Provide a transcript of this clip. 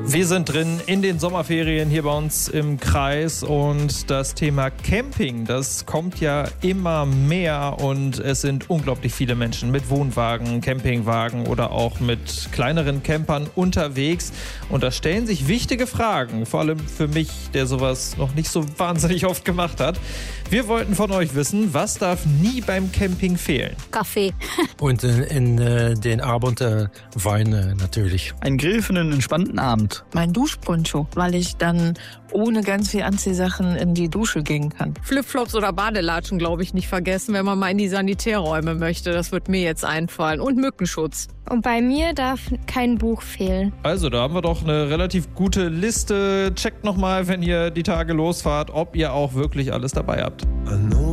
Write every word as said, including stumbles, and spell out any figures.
Wir sind drin in den Sommerferien hier bei uns im Kreis und das Thema Camping, das kommt ja immer mehr und es sind unglaublich viele Menschen mit Wohnwagen, Campingwagen oder auch mit kleineren Campern unterwegs und da stellen sich wichtige Fragen, vor allem für mich, der sowas noch nicht so wahnsinnig oft gemacht hat. Wir wollten von euch wissen, was darf nie beim Camping fehlen? Kaffee. Und in, in äh, den Abend äh, Wein äh, natürlich. Ein Grill für einen entspannten Abend. Mein Duschponcho, weil ich dann ohne ganz viel Anziehsachen in die Dusche gehen kann. Flipflops oder Badelatschen, glaube ich, nicht vergessen, wenn man mal in die Sanitärräume möchte. Das wird mir jetzt einfallen. Und Mückenschutz. Und bei mir darf kein Buch fehlen. Also, da haben wir doch eine relativ gute Liste. Checkt nochmal, wenn ihr die Tage losfahrt, ob ihr auch wirklich alles dabei habt.